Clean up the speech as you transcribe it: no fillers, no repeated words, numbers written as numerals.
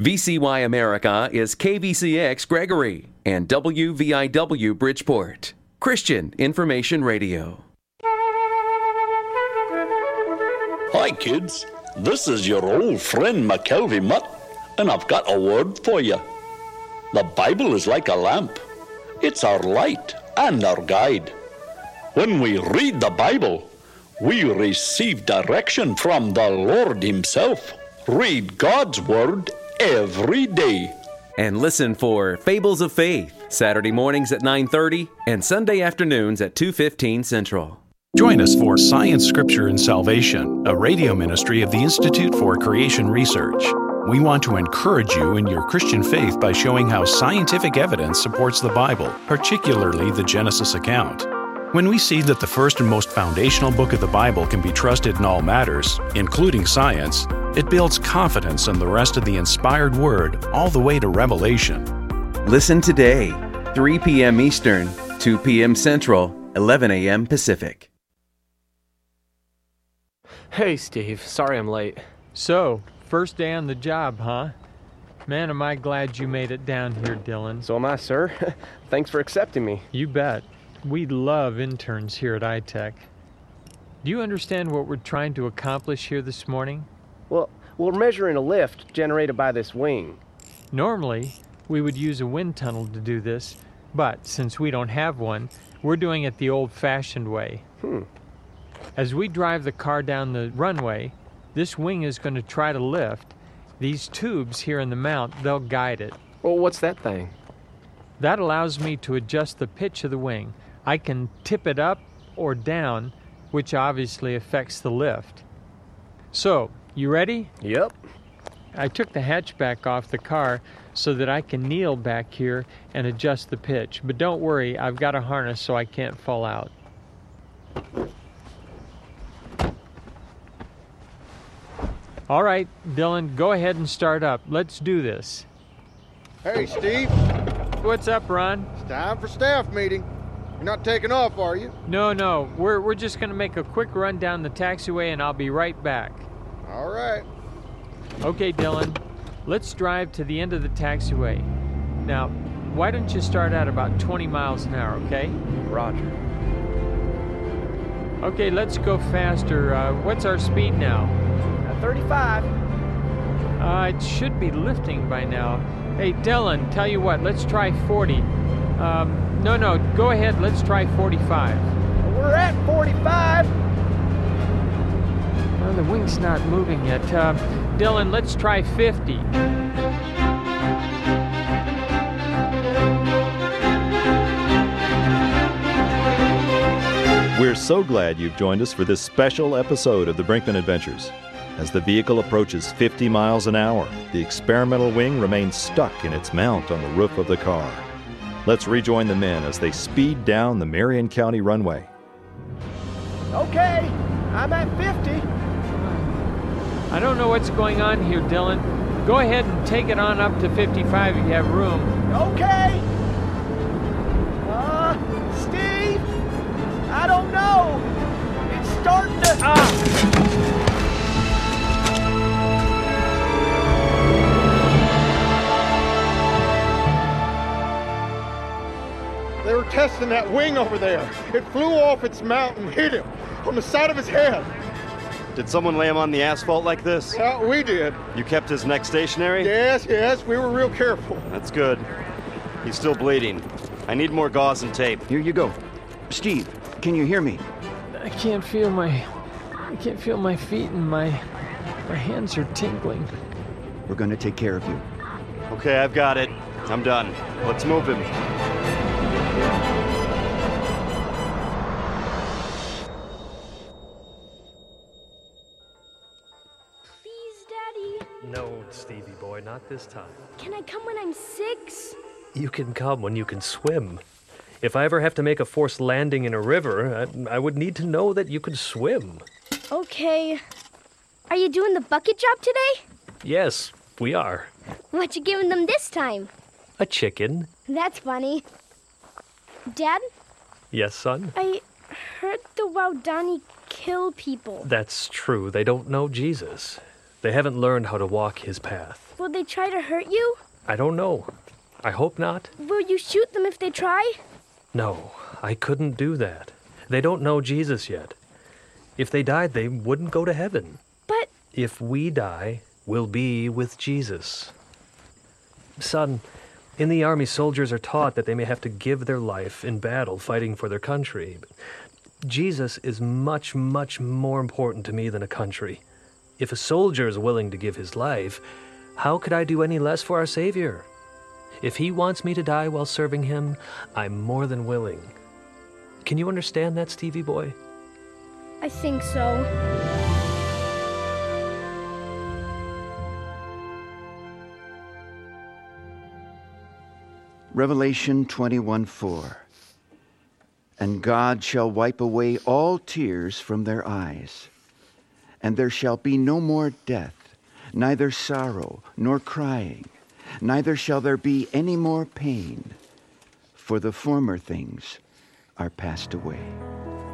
VCY America is KVCX Gregory and WVIW Bridgeport. Christian Information Radio. Hi kids, this is your old friend McKelvey Mutt, and I've got a word for you. The Bible is like a lamp. It's our light and our guide. When we read the Bible, we receive direction from the Lord Himself. Read God's Word every day. And listen for Fables of Faith, Saturday mornings at 9:30 and Sunday afternoons at 2:15 Central. Join us for Science, Scripture, and Salvation, a radio ministry of the Institute for Creation Research. We want to encourage you in your Christian faith by showing how scientific evidence supports the Bible, particularly the Genesis account. When we see that the first and most foundational book of the Bible can be trusted in all matters, including science, it builds confidence in the rest of the inspired Word all the way to Revelation. Listen today, 3 p.m. Eastern, 2 p.m. Central, 11 a.m. Pacific. Hey, Steve. Sorry I'm late. So, first day on the job, huh? Man, am I glad you made it down here, Dylan. So am I, sir. Thanks for accepting me. You bet. We love interns here at iTech. Do you understand what we're trying to accomplish here this morning? Well, we're measuring a lift generated by this wing. Normally, we would use a wind tunnel to do this, but since we don't have one, we're doing it the old-fashioned way. As we drive the car down the runway, this wing is going to try to lift. These tubes here in the mount, they'll guide it. Well, what's that thing? That allows me to adjust the pitch of the wing. I can tip it up or down, which obviously affects the lift. So, you ready? Yep. I took the hatchback off the car so that I can kneel back here and adjust the pitch. But don't worry, I've got a harness so I can't fall out. All right, Dylan, go ahead and start up. Let's do this. Hey, Steve. What's up, Ron? It's time for staff meeting. You're not taking off, are you? No. We're just going to make a quick run down the taxiway, and I'll be right back. All right. Okay, Dylan. Let's drive to the end of the taxiway. Now, why don't you start out about 20 miles an hour, okay? Roger. Okay, let's go faster. What's our speed now? 35. It should be lifting by now. Hey, Dylan, tell you what, let's try 40. No, go ahead, let's try 45. We're at 45. Well, the wing's not moving yet. Dylan, let's try 50. We're so glad you've joined us for this special episode of the Brinkman Adventures. As the vehicle approaches 50 miles an hour, the experimental wing remains stuck in its mount on the roof of the car. Let's rejoin the men as they speed down the Marion County runway. Okay, I'm at 50. I don't know what's going on here, Dylan. Go ahead and take it on up to 55 if you have room. Okay. Steve, I don't know. It's starting to... They were testing that wing over there. It flew off its mount and hit him on the side of his head. Did someone lay him on the asphalt like this? We did. You kept his neck stationary? Yes, we were real careful. That's good. He's still bleeding. I need more gauze and tape. Here you go. Steve, can you hear me? I can't feel my feet and my hands are tingling. We're going to take care of you. Okay, I've got it. I'm done. Let's move him. Please, Daddy. No, Stevie boy, not this time. Can I come when I'm 6? You can come when you can swim. If I ever have to make a forced landing in a river, I would need to know that you could swim. Okay. Are you doing the bucket job today? Yes, we are. What you giving them this time? A chicken. That's funny. Dad? Yes, son? I heard the Waodani kill people. That's true. They don't know Jesus. They haven't learned how to walk his path. Will they try to hurt you? I don't know. I hope not. Will you shoot them if they try? No, I couldn't do that. They don't know Jesus yet. If they died, they wouldn't go to heaven. But if we die, we'll be with Jesus. Son, in the army, soldiers are taught that they may have to give their life in battle fighting for their country. Jesus is much, much more important to me than a country. If a soldier is willing to give his life, how could I do any less for our Savior? If he wants me to die while serving him, I'm more than willing. Can you understand that, Stevie boy? I think so. Revelation 21:4. And God shall wipe away all tears from their eyes, and there shall be no more death, neither sorrow nor crying, neither shall there be any more pain, for the former things are passed away.